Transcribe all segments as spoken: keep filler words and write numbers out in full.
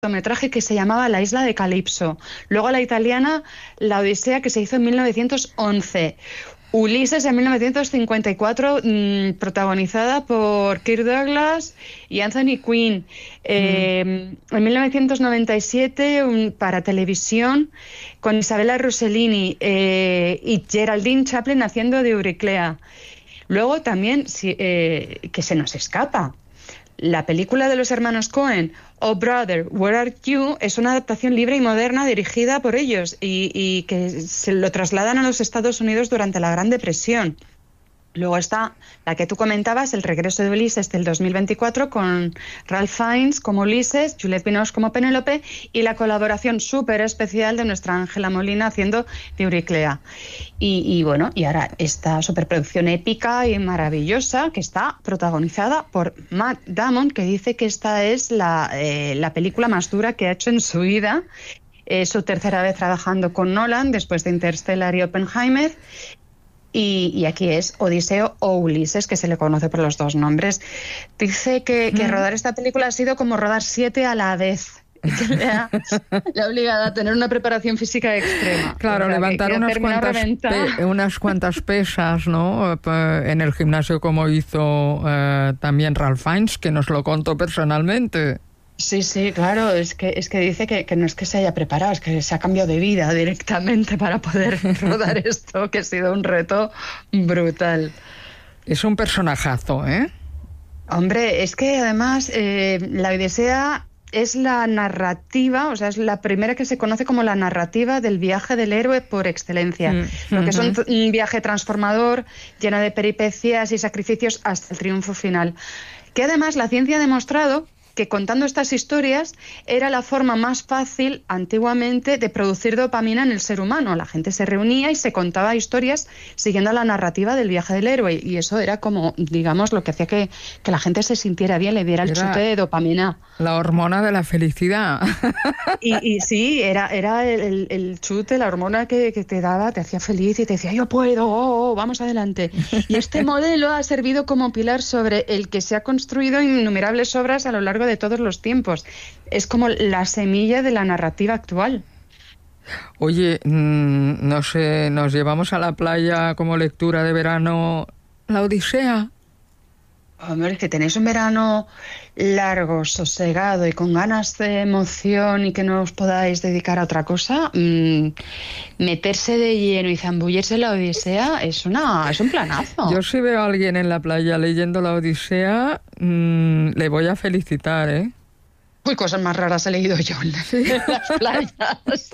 cortometraje que se llamaba La isla de Calipso. Luego la italiana La Odisea, que se hizo en mil novecientos once. Ulises en mil novecientos cincuenta y cuatro, mmm, protagonizada por Kirk Douglas y Anthony Quinn. Eh, mm. En mil novecientos noventa y siete, un, para televisión, con Isabella Rossellini eh, y Geraldine Chaplin haciendo de Euriclea. Luego también, si, eh, que se nos escapa, la película de los hermanos Coen, Oh Brother, Where Are You?, es una adaptación libre y moderna dirigida por ellos y, y que se lo trasladan a los Estados Unidos durante la Gran Depresión. Luego está la que tú comentabas, El regreso de Ulises, del dos mil veinticuatro, con Ralph Fiennes como Ulises, Juliette Binoche como Penélope, y la colaboración súper especial de nuestra Ángela Molina haciendo de Euriclea. Y, y bueno, y ahora esta superproducción épica y maravillosa que está protagonizada por Matt Damon, que dice que esta es la, eh, la película más dura que ha hecho en su vida. Es su tercera vez trabajando con Nolan, después de Interstellar y Oppenheimer. Y, y aquí es Odiseo o Ulises, que se le conoce por los dos nombres. Dice que, que mm. rodar esta película ha sido como rodar siete a la vez. Que le ha, le ha obligado a tener una preparación física extrema. Claro, o sea, levantar que, que unas, cuantas pe, unas cuantas pesas, ¿no? En el gimnasio, como hizo eh, también Ralph Fiennes, que nos lo contó personalmente. Sí, sí, claro, es que, es que dice que, que no es que se haya preparado, es que se ha cambiado de vida directamente para poder rodar esto, que ha sido un reto brutal. Es un personajazo, ¿eh? Hombre, es que además eh, la Odisea es la narrativa, o sea, es la primera que se conoce como la narrativa del viaje del héroe por excelencia. Mm. Lo que es un, un viaje transformador, lleno de peripecias y sacrificios hasta el triunfo final. Que además la ciencia ha demostrado que contando estas historias era la forma más fácil antiguamente de producir dopamina en el ser humano. La gente se reunía y se contaba historias siguiendo la narrativa del viaje del héroe, y eso era como, digamos, lo que hacía que, que la gente se sintiera bien, le diera el era chute de dopamina. La hormona de la felicidad. Y, y sí, era, era el, el chute, la hormona que, que te daba, te hacía feliz y te decía, yo puedo, oh, oh, vamos adelante. Y este modelo ha servido como pilar sobre el que se ha construido innumerables obras a lo largo de todos los tiempos. Es como la semilla de la narrativa actual. Oye, no sé, ¿nos llevamos a la playa como lectura de verano La Odisea? Hombre, es que tenéis un verano largo, sosegado y con ganas de emoción y que no os podáis dedicar a otra cosa, mmm, meterse de lleno y zambullirse en La Odisea es una es un planazo. Yo si veo a alguien en la playa leyendo La Odisea, mmm, le voy a felicitar, ¿eh? Uy, cosas más raras he leído yo en, ¿sí? en las playas.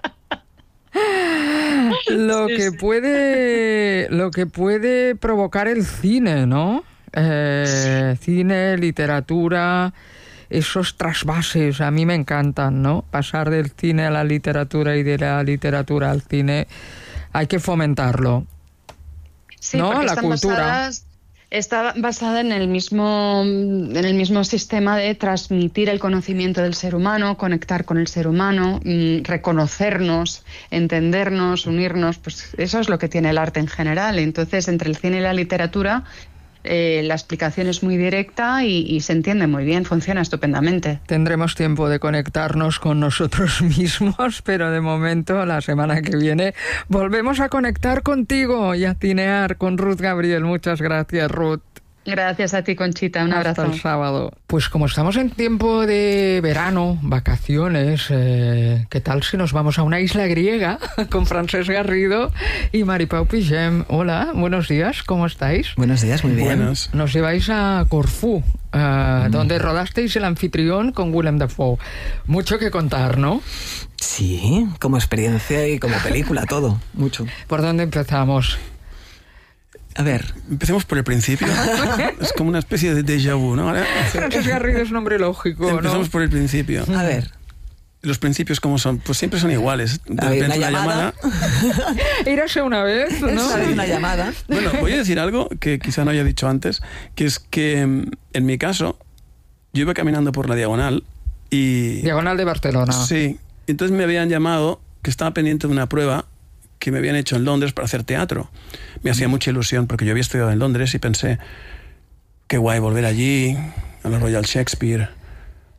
Lo sí, que sí. puede, lo que puede provocar el cine, ¿no? Eh, sí. Cine, literatura, esos trasvases a mí me encantan, ¿no? Pasar del cine a la literatura y de la literatura al cine, hay que fomentarlo. Sí, ¿no? porque La están cultura. Basadas, está basada en el mismo en el mismo sistema de transmitir el conocimiento del ser humano, conectar con el ser humano, reconocernos, entendernos, unirnos, pues eso es lo que tiene el arte en general. Entonces, entre el cine y la literatura, Eh, la explicación es muy directa y, y se entiende muy bien, funciona estupendamente. Tendremos tiempo de conectarnos con nosotros mismos, pero de momento, la semana que viene, volvemos a conectar contigo y a cinear con Ruth Gabriel. Muchas gracias, Ruth. Gracias a ti, Conchita. Un abrazo. Hasta el sábado. Pues como estamos en tiempo de verano, vacaciones, eh, ¿qué tal si nos vamos a una isla griega con Francesc Garrido y Maripau Pigem? Hola, buenos días, ¿cómo estáis? Buenos días, muy bien. Buenos. Nos lleváis a Corfú, uh, mm. donde rodasteis El anfitrión con Willem Dafoe. Mucho que contar, ¿no? Sí, como experiencia y como película, todo, mucho. ¿Por dónde empezamos? A ver, empecemos por el principio. Es como una especie de déjà vu, ¿no? Francesc Garrido es un nombre lógico, Empezamos ¿no? por el principio. A ver. Los principios, ¿cómo son? Pues siempre son iguales. De a ver, repente una, una llamada. llamada. Érase una vez, ¿no? Sí. Una llamada. Bueno, voy a decir algo que quizá no haya dicho antes, que es que en mi caso, yo iba caminando por la Diagonal y... Diagonal de Barcelona. Sí. Entonces me habían llamado, que estaba pendiente de una prueba que me habían hecho en Londres para hacer teatro. Me hacía mucha ilusión porque yo había estudiado en Londres y pensé, qué guay volver allí, a la Royal Shakespeare,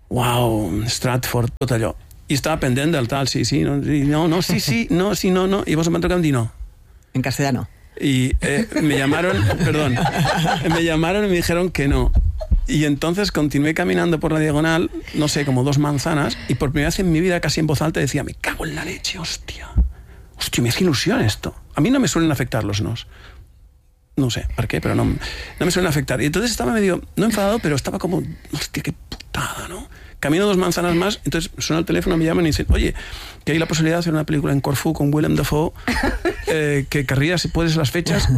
wow, Stratford, tot allò. I estava pendent del tal, sí, sí, no, no, no, sí, sí, no, sí, no, no, y vos me tocan di no. En castellano. Y eh, me llamaron, perdón, me llamaron y me dijeron que no. Y entonces continué caminando por la diagonal, no sé, como dos manzanas, y por primera vez en mi vida, casi en voz alta, decía, me cago en la leche, hostia. Hostia, me hace ilusión esto. A mí no me suelen afectar los nos. No sé por qué, pero no, no me suelen afectar. Y entonces estaba medio, no enfadado, pero estaba como, hostia, qué putada, ¿no? Camino dos manzanas más, entonces suena el teléfono, me llaman y dicen, oye, que hay la posibilidad de hacer una película en Corfú con Willem Dafoe, eh, que querrías, si puedes, las fechas.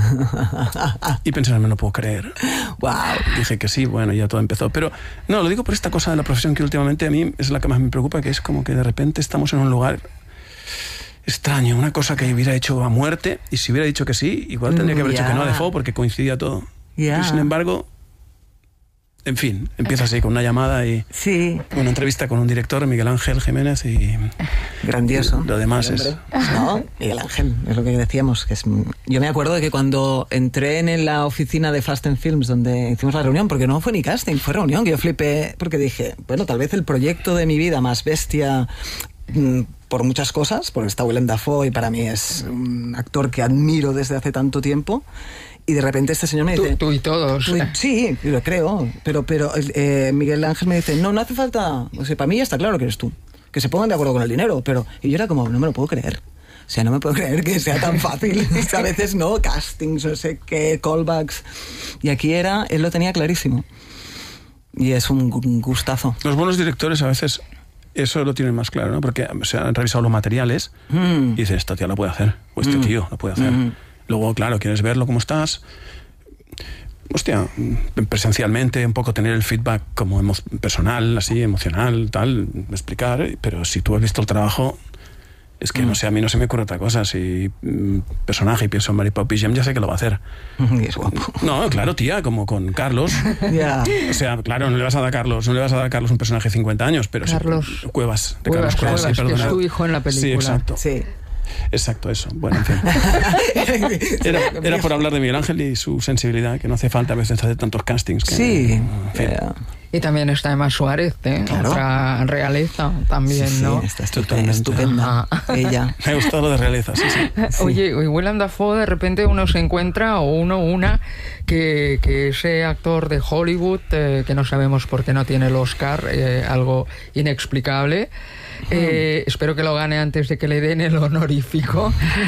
Y pensé, no me lo puedo creer. Wow. Dije que sí, bueno, ya todo empezó. Pero no, lo digo por esta cosa de la profesión que últimamente a mí es la que más me preocupa, que es como que de repente estamos en un lugar extraño, una cosa que hubiera hecho a muerte, y si hubiera dicho que sí, igual tendría que haber yeah. dicho que no a Dafoe porque coincidía todo. Yeah. Y sin embargo, en fin, empieza así con una llamada y sí. una entrevista con un director, Miguel Ángel Jiménez, y grandioso. Lo demás es... No, Miguel Ángel, es lo que decíamos. Que es... Yo me acuerdo de que cuando entré en la oficina de Fast and Films, donde hicimos la reunión, porque no fue ni casting, fue reunión, que yo flipé, porque dije, bueno, tal vez el proyecto de mi vida más bestia... por muchas cosas, porque está Willem Dafoe y para mí es un actor que admiro desde hace tanto tiempo, y de repente este señor me dice... Tú, tú y todos. Tú y, sí, lo creo, pero, pero eh, Miguel Ángel me dice, no, no hace falta... O sea, para mí ya está claro que eres tú, que se pongan de acuerdo con el dinero, pero... Y yo era como, no me lo puedo creer. O sea, no me puedo creer que sea tan fácil. A veces no, castings, no sé qué, callbacks. Y aquí era, él lo tenía clarísimo. Y es un gustazo. Los buenos directores a veces... Eso lo tienen más claro, ¿no? Porque se han revisado los materiales mm. y dicen, esta tía lo puede hacer, o este mm. tío lo puede hacer. Mm. Luego, claro, quieres verlo cómo estás. Hostia, presencialmente, un poco tener el feedback como emo- personal, así, emocional, tal, explicar. Pero si tú has visto el trabajo, es que, mm. no sé, a mí no se me ocurre otra cosa. Si mm, personaje y pienso en Mary Poppins, ya sé que lo va a hacer. Y es guapo. No, claro, tía, como con Carlos. Yeah. O sea, claro, no le vas a dar a Carlos, no le vas a dar a Carlos un personaje de cincuenta años, pero Carlos sí, Cuevas, de Cuevas, Carlos Cuevas, Cuevas, sí, perdona. que es tu hijo en la película. Sí, exacto. Sí. Exacto, eso. Bueno, en fin. Era, era por hablar de Miguel Ángel y su sensibilidad, que no hace falta a veces hacer tantos castings. Que, sí. En fin. Yeah. Y también está Emma Suárez, ¿eh? Claro. Otra realeza también, sí, sí, ¿no? está estupenda, estupenda. Ella. Me ha gustado lo de realeza, sí, sí. Sí. Oye, y Willem Dafoe de repente uno se encuentra, o uno, una, que, que ese actor de Hollywood, eh, que no sabemos por qué no tiene el Oscar, eh, algo inexplicable, eh, hmm. espero que lo gane antes de que le den el honorífico,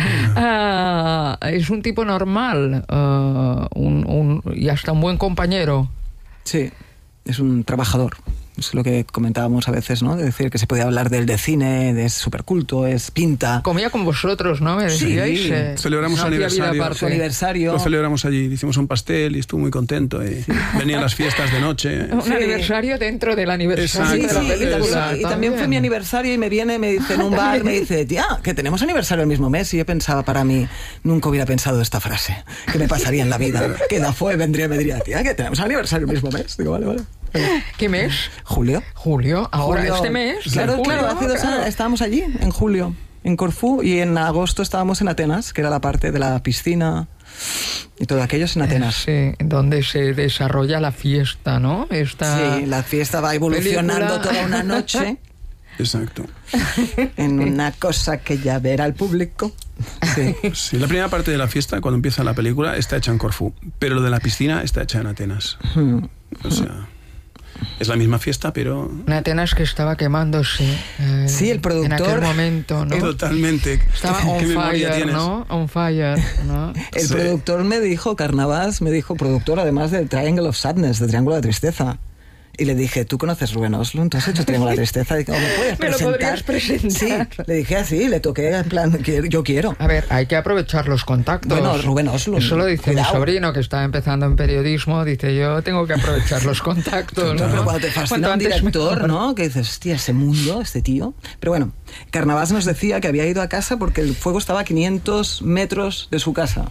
uh, es un tipo normal, uh, un, un, y hasta un buen compañero. Sí, es un trabajador. Es lo que comentábamos a veces, ¿no? De decir que se podía hablar del de cine, de superculto, es pinta. Comía con vosotros, ¿no? Me decíais. Sí. Eh, celebramos su aniversario. Su aniversario. Lo celebramos allí, hicimos un pastel y estuvo muy contento. Y sí. Venían las fiestas de noche. Un sí. aniversario dentro del aniversario sí, de la sí, película. Y también, también. y también fue mi aniversario y me viene, me dice en un bar, me dice, tía, que tenemos aniversario el mismo mes. Y yo pensaba para mí, nunca hubiera pensado esta frase, que me pasaría en la vida. Que Dafoe vendría y me diría, tía, que tenemos aniversario el mismo mes. Digo, vale, vale. ¿Qué mes? Julio. Julio, ahora julio. Este mes. Claro, julio, claro, hace dos claro. años estábamos allí, en julio, en Corfú, y en agosto estábamos en Atenas, que era la parte de la piscina y todo aquello es en Atenas. Sí, donde se desarrolla la fiesta, ¿no? Esta sí, la fiesta va evolucionando película. Toda una noche. Exacto. En una cosa que ya verá el público. Sí. Sí, la primera parte de la fiesta, cuando empieza la película, está hecha en Corfú, pero lo de la piscina está hecha en Atenas. Hmm. O sea... Es la misma fiesta, pero... En Atenas que estaba quemándose. Eh, sí, el productor... En aquel momento, ¿no? Totalmente. Estaba on fire, ¿no? On fire, ¿no? El sí. productor me dijo, Carnavás me dijo, productor además del Triangle of Sadness, del Triángulo de Tristeza. Y le dije, ¿tú conoces Rubén Östlund? ¿Tú has hecho Triángulo de Tristeza? Y digo, ¿me puedes ¿Me lo presentar? podrías presentar? Sí, le dije así, le toqué en plan, yo quiero. A ver, hay que aprovechar los contactos. Bueno, Rubén Östlund. Eso lo dice cuidado. Mi sobrino, que está empezando en periodismo, dice, yo tengo que aprovechar los contactos. No, ¿no? pero cuando te fascina un director, mejor. ¿No? Que dices, hostia, ese mundo, este tío. Pero bueno, Carnavás nos decía que había ido a casa porque el fuego estaba a quinientos metros de su casa.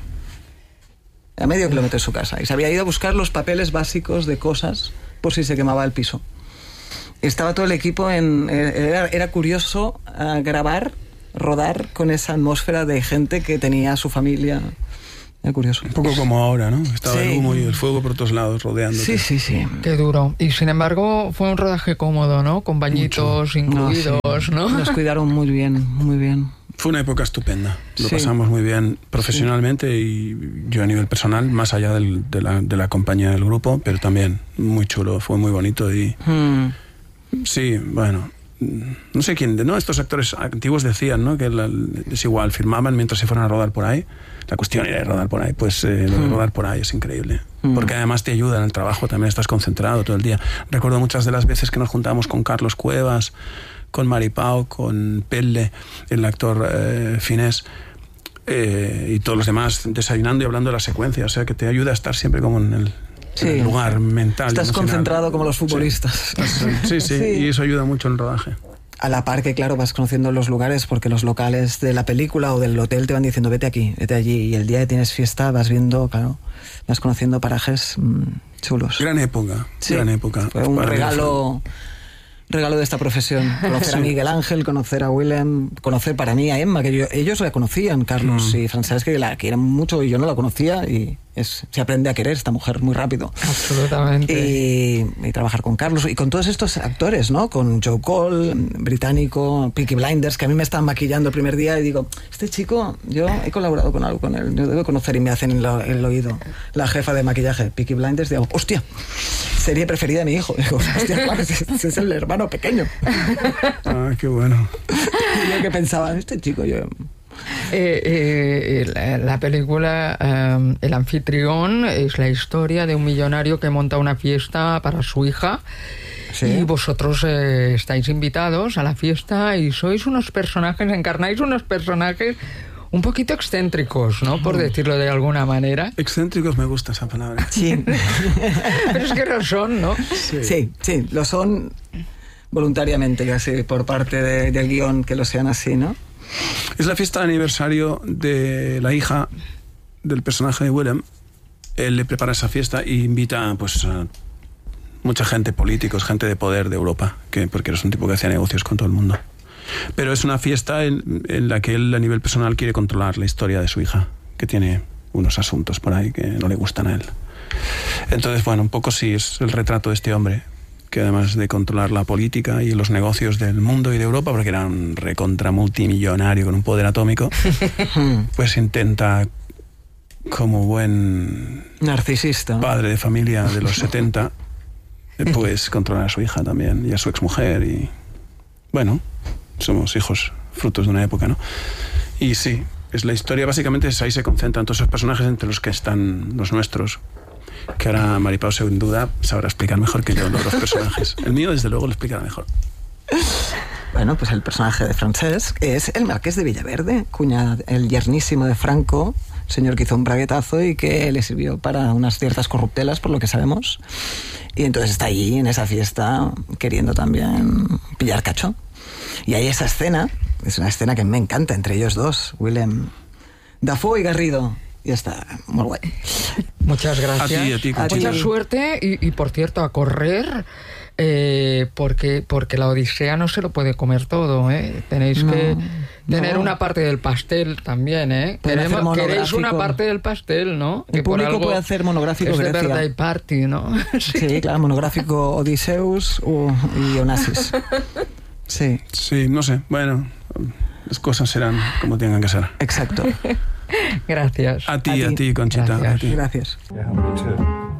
A medio kilómetro de su casa. Y se había ido a buscar los papeles básicos de cosas por si se quemaba el piso. Estaba todo el equipo en... Era, era curioso uh, grabar, rodar con esa atmósfera de gente que tenía su familia Es curioso. Un poco como ahora, ¿no? Estaba Sí. el humo y el fuego por todos lados rodeándote. Sí, sí, sí. Qué duro. Y sin embargo, fue un rodaje cómodo, ¿no? Con bañitos incluidos, No, sí. ¿no? Nos cuidaron muy bien, muy bien. Fue una época estupenda. Lo Sí. pasamos muy bien profesionalmente y yo a nivel personal, más allá del- de, la, de la compañía del grupo, pero también muy chulo, fue muy bonito y Hmm. sí, bueno, no sé quién, ¿no? Estos actores antiguos decían, ¿no? Que la- es igual, firmaban mientras se fueran a rodar por ahí. La cuestión era de rodar por ahí, pues eh, lo de rodar por ahí es increíble. Mm. Porque además te ayuda en el trabajo, también estás concentrado todo el día. Recuerdo muchas de las veces que nos juntamos con Carlos Cuevas, con Maripau, con Pelle, el actor eh, finés, eh, y todos los demás desayunando y hablando de la secuencia. O sea, que te ayuda a estar siempre como en el, Sí. en el lugar mental. Estás emocional. concentrado como los futbolistas. Sí, sí, Sí. y eso ayuda mucho en el rodaje. A la par que, claro, vas conociendo los lugares porque los locales de la película o del hotel te van diciendo vete aquí, vete allí. Y el día que tienes fiesta vas viendo, claro, vas conociendo parajes mmm, chulos. Gran época, Sí. gran época. Fue un Para mí regalo, regalo de esta profesión. Conocer a Sí. Miguel Ángel, conocer a Willem, conocer para mí a Emma, que yo- ellos la conocían, Carlos Mm. y Francesc, que la quieren mucho y yo no la conocía y es, se aprende a querer esta mujer muy rápido. Absolutamente. Y, y trabajar con Carlos y con todos estos actores, ¿no? Con Joe Cole, británico, Peaky Blinders, que a mí me estaban maquillando el primer día y digo, este chico, yo he colaborado con algo con él, yo debo conocer, y me hacen en la- en el oído la jefa de maquillaje, Peaky Blinders, digo, hostia, serie preferida de mi hijo. Digo, hostia, claro, ese, ese es el hermano pequeño. Ah, qué bueno. Y yo que pensaba, este chico, yo... Eh, eh, la, la película eh, El anfitrión es la historia de un millonario que monta una fiesta para su hija. Sí. Y vosotros eh, estáis invitados a la fiesta y sois unos personajes, encarnáis unos personajes un poquito excéntricos, ¿no? Por decirlo de alguna manera. Excéntricos, me gusta esa palabra. Sí. Pero es que lo son, ¿no? Sí, sí, lo son voluntariamente, casi por parte de- del guión que lo sean así, ¿no? Es la fiesta de aniversario de la hija del personaje de Willem. Él le prepara esa fiesta y invita, pues, a mucha gente, políticos, gente de poder de Europa, que, porque eres un tipo que hacía negocios con todo el mundo. Pero es una fiesta en, en la que él, a nivel personal, quiere controlar la historia de su hija, que tiene unos asuntos por ahí que no le gustan a él. Entonces, bueno, un poco sí es el retrato de este hombre, que además de controlar la política y los negocios del mundo y de Europa, porque era un recontra multimillonario con un poder atómico, pues intenta, como buen Narcisista. padre de familia de los setenta, pues controlar a su hija también y a su exmujer. Y bueno, somos hijos frutos de una época, ¿no? Y sí, es la historia, básicamente es ahí se concentran todos esos personajes, entre los que están los nuestros, que ahora Maripau sin duda sabrá explicar mejor que yo los dos personajes. El mío desde luego lo explicará mejor. Bueno, pues el personaje de Francesc es el marqués de Villaverde, cuña, el yernísimo de Franco, señor que hizo un braguetazo y que le sirvió para unas ciertas corruptelas, por lo que sabemos. Y entonces está allí en esa fiesta queriendo también pillar cacho. Y hay esa escena, es una escena que me encanta entre ellos dos, Willem Dafoe y Garrido. Y está muy guay. Muchas gracias. A ti, a ti, Conchita. Mucha suerte y, y, por cierto, a correr, eh, porque, porque la Odisea no se lo puede comer todo, ¿eh? Tenéis No, que no. tener una parte del pastel también, ¿eh? Pueden hacer Queremos- queréis monográfico. una parte del pastel, ¿no? El por público algo puede hacer monográfico es de Grecia. Birthday Party, ¿no? Sí, claro, monográfico Odiseus o- y Onassis. Sí, Sí, no sé, bueno, las cosas serán como tengan que ser. exacto. Gracias. A ti, A a ti. ti, Conchita. Gracias. A ti. Gracias. Yeah, me too.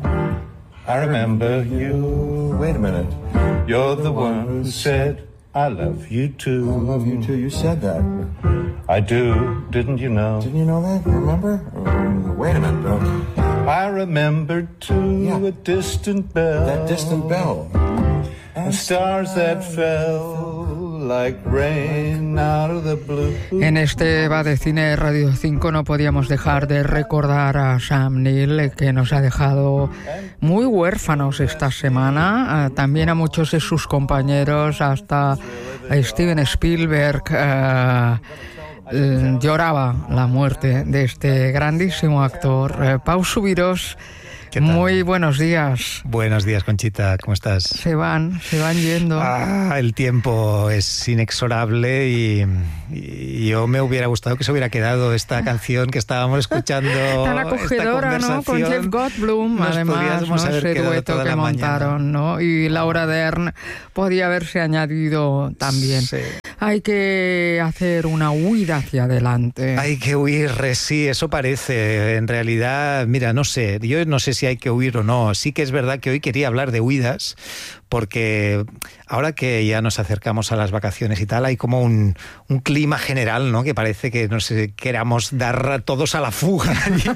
I remember you. Wait a minute. You're the one who said, I love you too. I love you too. You said that. I do. Didn't you know? Didn't you know that? Remember? Um, wait a minute, Bill. I remembered too Yeah. a distant bell. That distant bell. And stars that fell like rain out of the blue. En este Va de Cine Radio cinco no podíamos dejar de recordar a Sam Neill, que nos ha dejado muy huérfanos esta semana, eh, también a muchos de sus compañeros, hasta Steven Spielberg eh, eh, lloraba la muerte de este grandísimo actor. Eh, Pau Subirós, ¿Qué tal? Muy buenos días. Buenos días, Conchita, ¿cómo estás? Se van, se van yendo. Ah, el tiempo es inexorable y, y yo me hubiera gustado que se hubiera quedado esta canción que estábamos escuchando. Tan acogedora, ¿no? Con Jeff Goldblum, Nos además, ¿no? Ese dueto que montaron, ¿no? Y Laura Dern podía haberse añadido también. Sí. Hay que hacer una huida hacia adelante. Hay que huir, sí, eso parece. En realidad, mira, no sé, yo no sé si hay que huir o no. Sí que es verdad que hoy quería hablar de huidas, porque ahora que ya nos acercamos a las vacaciones y tal, hay como un, un clima general, ¿no? Que parece que nos queramos dar a todos a la fuga.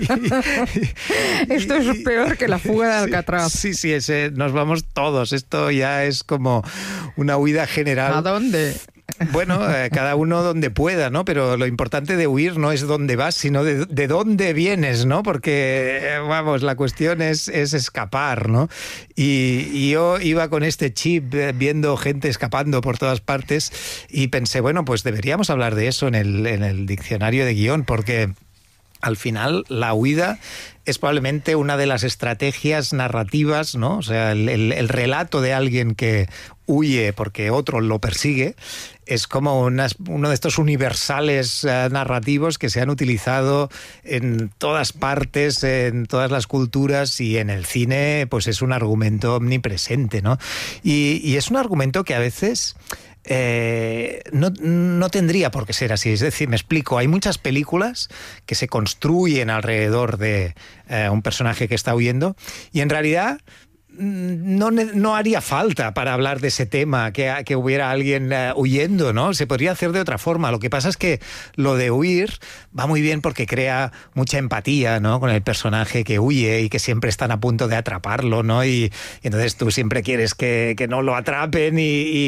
Esto es peor que la fuga de Alcatraz. Sí, sí, ese, nos vamos todos. Esto ya es como una huida general. ¿A dónde? Bueno, eh, cada uno donde pueda, ¿no? Pero lo importante de huir no es dónde vas, sino de, de dónde vienes, ¿no? Porque, eh, vamos, la cuestión es, es escapar, ¿no? Y, y yo iba con este chip eh, viendo gente escapando por todas partes y pensé, bueno, pues deberíamos hablar de eso en el, en el diccionario de guión, porque al final la huida es probablemente una de las estrategias narrativas, ¿no? O sea, el, el, el relato de alguien que huye porque otro lo persigue es como unas, uno de estos universales uh, narrativos que se han utilizado en todas partes, en todas las culturas, y en el cine pues es un argumento omnipresente, ¿no? Y, y es un argumento que a veces Eh, no, no tendría por qué ser así. Es decir, me explico, hay muchas películas que se construyen alrededor de eh, un personaje que está huyendo y en realidad no, no haría falta para hablar de ese tema que, que hubiera alguien uh, huyendo, ¿no? Se podría hacer de otra forma. Lo que pasa es que lo de huir va muy bien porque crea mucha empatía, ¿no? Con el personaje que huye y que siempre están a punto de atraparlo, ¿no? Y, y entonces tú siempre quieres que, que no lo atrapen y,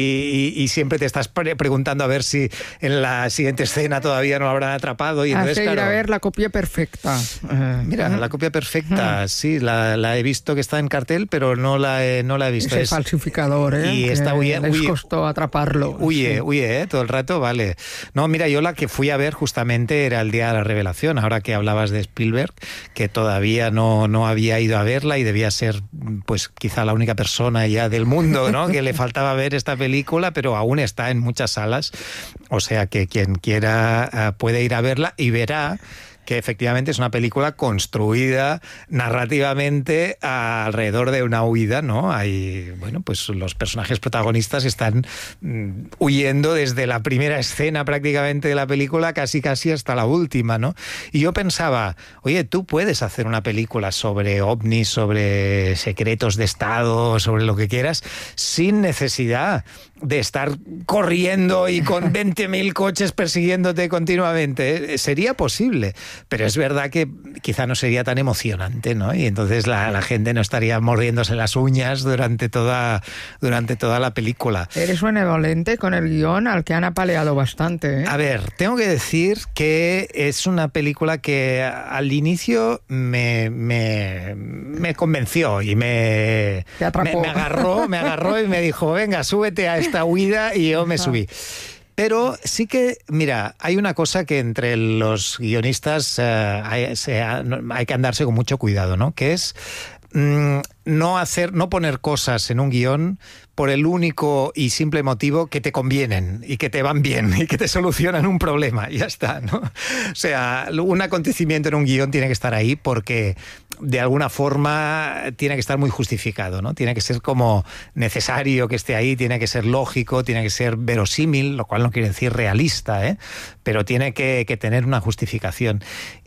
y, y siempre te estás pre preguntando a ver si en la siguiente escena todavía no lo habrán atrapado. Y entonces, Hace ir claro, a ver La copia perfecta. Eh, mira, La copia perfecta, uh-huh. sí, la, la he visto que está en cartel, pero no la he, no la he visto. Ese es falsificador, ¿eh? Y que está huye, les huye, costó atraparlo. Huye, sí. huye, ¿eh? Todo el rato, vale. No, mira, yo la que fui a ver justamente era el día de la revelación, ahora que hablabas de Spielberg, que todavía no, no había ido a verla y debía ser, pues, quizá la única persona ya del mundo, ¿no? Que le faltaba ver esta película, pero aún está en muchas salas. O sea que quien quiera uh, puede ir a verla y verá que efectivamente es una película construida narrativamente alrededor de una huida, ¿no? Hay, bueno, pues los personajes protagonistas están mm, huyendo desde la primera escena prácticamente de la película casi casi hasta la última, ¿no? Y yo pensaba, oye, tú puedes hacer una película sobre ovnis, sobre secretos de Estado, sobre lo que quieras, sin necesidad de estar corriendo y con veinte mil coches persiguiéndote continuamente. ¿Eh? Sería posible, pero es verdad que quizá no sería tan emocionante, ¿no? Y entonces la, la gente no estaría mordiéndose las uñas durante toda, durante toda la película. Eres benevolente con el guión, al que han apaleado bastante, ¿eh? A ver, tengo que decir que es una película que al inicio me, me, me convenció y me, Te atrapó. me, me agarró, me agarró y me dijo, venga, súbete a esta huida, y yo me subí. Pero sí que, mira, hay una cosa que entre los guionistas eh, hay, se, hay que andarse con mucho cuidado, ¿no? Que es mmm, no hacer, no poner cosas en un guión por el único y simple motivo que te convienen y que te van bien y que te solucionan un problema. Ya está, ¿no? O sea, un acontecimiento en un guión tiene que estar ahí porque de alguna forma tiene que estar muy justificado, ¿no? Tiene que ser como necesario que esté ahí, tiene que ser lógico, tiene que ser verosímil, lo cual no quiere decir realista, ¿eh? Pero tiene que, que tener una justificación.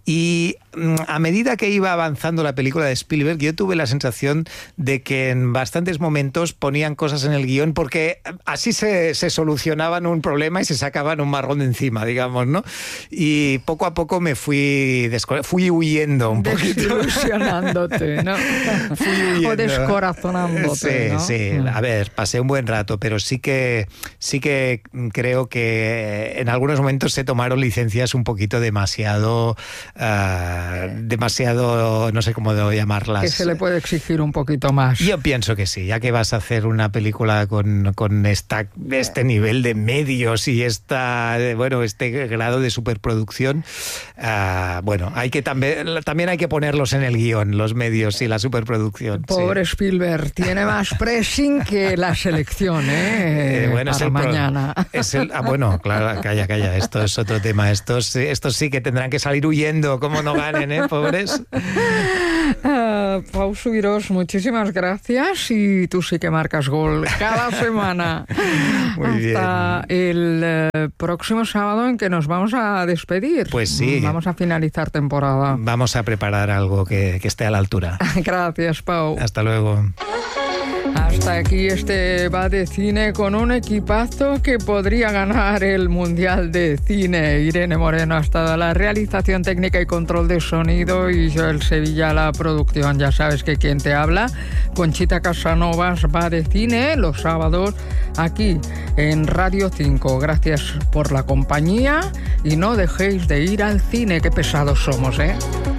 Y a medida que iba avanzando la película de Spielberg, yo tuve la sensación de que en bastantes momentos ponían cosas en el guión porque así se, se solucionaban un problema y se sacaban un marrón de encima, digamos, ¿no? Y poco a poco me fui fui huyendo un poquito. Desilusionándote, ¿no? Fui huyendo. O descorazonándote, Sí, ¿no? sí. A ver, pasé un buen rato, pero sí que, sí que creo que en algunos momentos se tomaron licencias un poquito demasiado... Uh, demasiado, no sé cómo llamarlas. Que se le puede exigir un poquito. poquito más. Yo pienso que sí, ya que vas a hacer una película con, con esta, este nivel de medios y esta, bueno, este grado de superproducción, uh, bueno, hay que también, también hay que ponerlos en el guión, los medios y la superproducción. Pobre sí. Spielberg, tiene más pressing que la selección, ¿eh? eh bueno, para es el mañana. Pro, es el, ah, bueno, claro, calla, calla, esto es otro tema. Estos, estos sí que tendrán que salir huyendo, como no ganen, ¿eh? Pobres. Uh, Pau Subirós, muchísimas gracias y tú sí que marcas gol cada semana. Muy Hasta bien. el uh, próximo sábado en que nos vamos a despedir. Pues sí. Vamos a finalizar temporada. Vamos a preparar algo que, que esté a la altura. Gracias, Pau. Hasta luego. Hasta aquí este Va de Cine con un equipazo que podría ganar el Mundial de Cine. Irene Moreno ha estado a la realización técnica y control de sonido y Joel Sevilla la producción. Ya sabes que quien te habla, Conchita Casanovas, Va de Cine los sábados aquí en Radio cinco. Gracias por la compañía y no dejéis de ir al cine. Qué pesados somos, ¿eh?